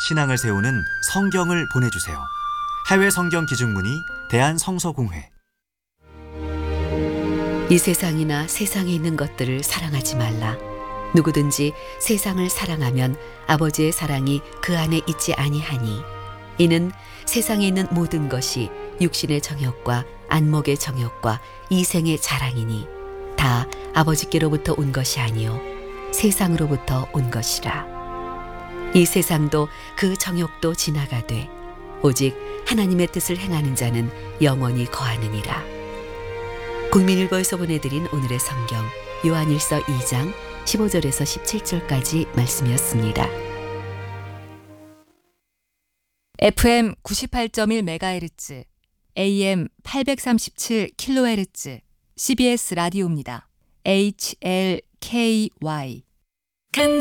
신앙을 세우는 성경을 보내주세요. 해외 성경 기준문의 대한성서공회. 이 세상이나 세상에 있는 것들을 사랑하지 말라. 누구든지 세상을 사랑하면 아버지의 사랑이 그 안에 있지 아니하니 이는 세상에 있는 모든 것이 육신의 정욕과 안목의 정욕과 이생의 자랑이니 다 아버지께로부터 온 것이 아니요 세상으로부터 온 것이라. 이 세상도 그 정욕도 지나가되 오직 하나님의 뜻을 행하는 자는 영원히 거하느니라. 국민일보에서 보내드린 오늘의 성경 요한일서 2장 15절에서 17절까지 말씀이었습니다. FM 98.1MHz, AM 837kHz, CBS 라디오입니다. HLKY.